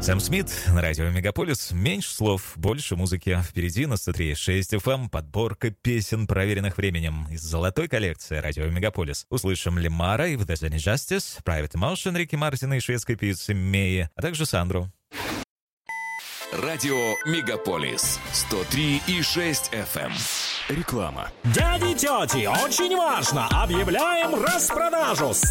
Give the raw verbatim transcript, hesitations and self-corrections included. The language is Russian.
Сэм Смит на радио Мегаполис. Меньше слов, больше музыки. Впереди на сто три и шесть эф эм подборка песен, проверенных временем из золотой коллекции радио Мегаполис. Услышим Лемара и If There's Any Justice, Private Emotion Рики Мартина и шведской певицы Меи, а также Сандру. Радио Мегаполис сто три и шесть эф эм. Реклама. Дяди, тети, очень важно! Объявляем распродажу!